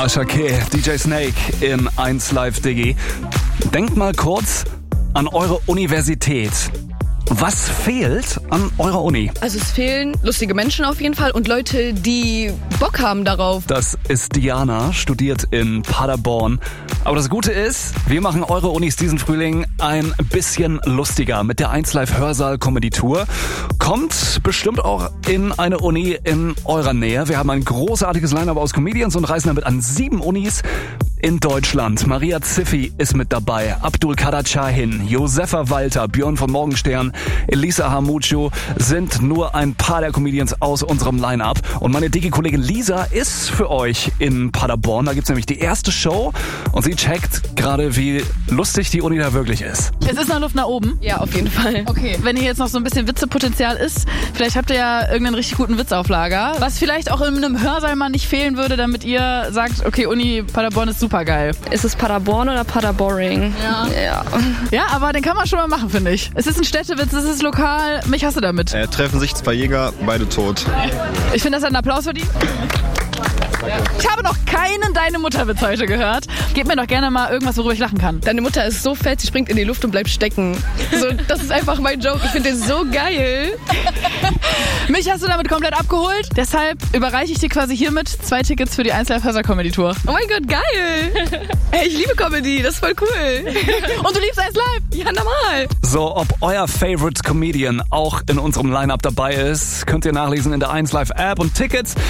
Asha K, DJ Snake in 1Live Diggi. Denkt mal kurz an eure Universität. Was fehlt an eurer Uni? Also es fehlen lustige Menschen auf jeden Fall und Leute, die Bock haben darauf. Das ist Diana, studiert in Paderborn. Aber das Gute ist, wir machen eure Unis diesen Frühling ein bisschen lustiger mit der 1Live Hörsaal Comedy Tour. Kommt bestimmt auch in eine Uni in eurer Nähe. Wir haben ein großartiges Line-Up aus Comedians und reisen damit an 7 Unis in Deutschland. Maria Ziffi ist mit dabei, Abdul Kader Chahin, Josefa Walter, Björn von Morgenstern, Elisa Hamucho sind nur ein paar der Comedians aus unserem Line-Up. Und meine dicke Kollegin Lisa ist für euch in Paderborn. Da gibt's nämlich die erste Show und sie checkt gerade, wie lustig die Uni da wirklich ist. Es ist noch Luft nach oben? Ja, auf jeden Fall. Okay, wenn hier jetzt noch so ein bisschen Witzepotenzial ist, vielleicht habt ihr ja irgendeinen richtig guten Witz auf Lager, was vielleicht auch in einem Hörsaal mal nicht fehlen würde, damit ihr sagt, okay, Uni Paderborn ist super geil. Ist es Paderborn oder Paderboring? Ja, aber den kann man schon mal machen, finde ich. Es ist ein Städtewitz, es ist lokal. Mich hast du damit. Treffen sich 2 Jäger, beide tot. Ich finde, das hat einen Applaus verdient. Ich habe noch keinen Deine Mutter-Witz heute gehört. Gebt mir doch gerne mal irgendwas, worüber ich lachen kann. Deine Mutter ist so fett, sie springt in die Luft und bleibt stecken. So, das ist einfach mein Joke. Ich finde den so geil. Mich hast du damit komplett abgeholt. Deshalb überreiche ich dir quasi hiermit 2 Tickets für die 1Live Hörsaal Comedy Tour. Oh mein Gott, geil. Ey, ich liebe Comedy, das ist voll cool. Und du liebst 1Live? Ja, normal. So, ob euer Favorite Comedian auch in unserem Line-Up dabei ist, könnt ihr nachlesen in der 1Live App und Tickets